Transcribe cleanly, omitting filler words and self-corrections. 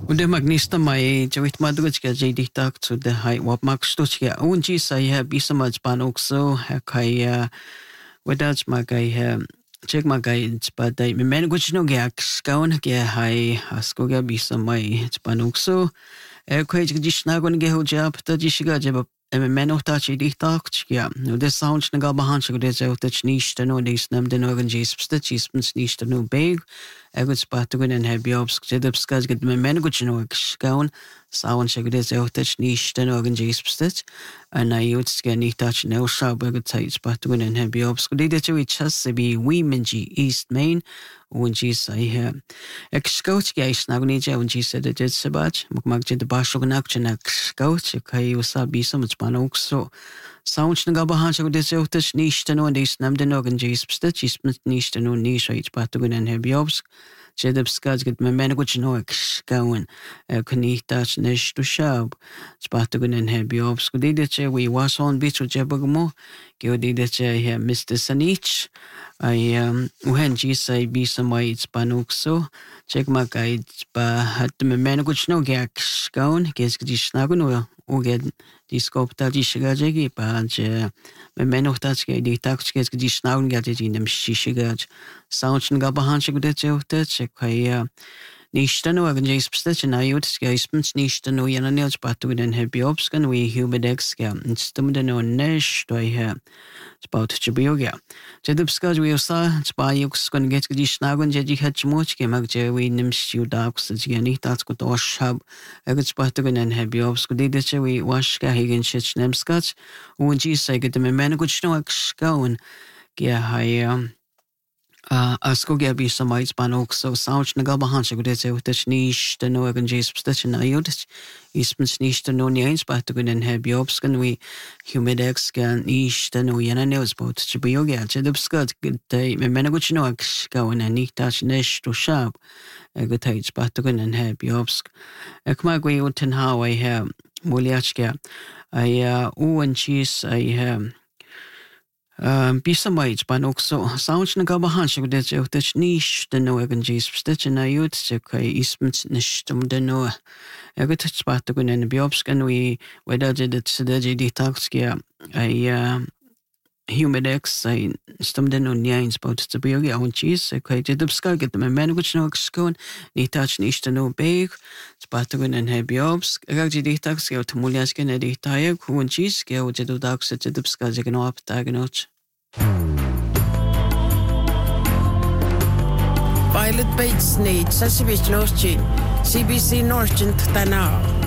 Und der Magnista mai jawit madrutska jadi tak zu der hai wap makstutska unji saya bisa majban okso kai wadaj magai check magai spadai men guchno gak skaun ge hai asko ga bisa mai jban okso kai jishnagon ge hojap ta jishiga jab men ohtachi dichtakja no de sounds na gabahanch go de zohtach nishta no de snam de organ jispsta chispens nishta no beg egut spatugun en hebiobsk jedupskaj get men guchno skaun sound go de zohtach nishta no organ jispsta and I used to nicht touch no shop egut tait spatugun en hebiobsk de de chas be womenji east main unji sai excoach ge snagni je unji said de sabach mukmag je de bashognak chnak coach kai usa bisa Panokso. Sounds na gabahanch go desotas nishta no dis nam den organ jispsta chispens nishta no nisha ich patugun en hebiobsk. Jedupskaj get me menaguch no exkaun kanitach nesh to shab. Spatugun en hebiobsk. Dideche we was on beach with jebagmo. Geo dideche he Mr. Sanich. I uhen jisai bisa mai it's panokso. Check my guides ba hat me menaguch no gakskaun. Ges gdishnagun ugen diskopta jishigajegi paj me menochtachke ditakchke gdishnagun gadget in dem shishigaj. Soundchen gabahanch gudetjote kai nishta no organ jispsta na yutska ispens nishta no yananels patugun en hebiobskan we humidexka instumde no nesh toy he about chibioga jedupskaj we usa spayuks kon get gdishnagun jeji hachmochke magje we nimshu dax jeni tatsko toshab egut patugun en hebiobsk dideche we washka higen shechnemskach unji seget me menaguchno akskaun ge hay asko ge bisa mai panokso sound na gabahanch go de zohtach nishta no organ jispsta na yutach ispens nishta no niens patugun en hebiobskan we humidex gan nishta no yananels bot chibioga jedupskat gete me menaguch no akskaun en nichtach nesh to shab egotage patugun en hebiobsk ekma gwe uten how I have muliachka I unchis I have bisa mai panokso sounds na gabahanch go de zohtach nishta no organ jispsta na yutach kai ispens nishtum de no egotage patugun en hebiobskan we wedaje de tsedaje ditakskia I humidex I stumde no niens bot to be on cheese kai jedupska get me menaguch no skon ni touch nishta no beg patugun en hebiobsk gagji ditakskia tmuliasken editaye kun cheese ge jedudaks jedupska jegno aptagnoch Violet Bates need Sasivich Norchin CBC Norchin Tanao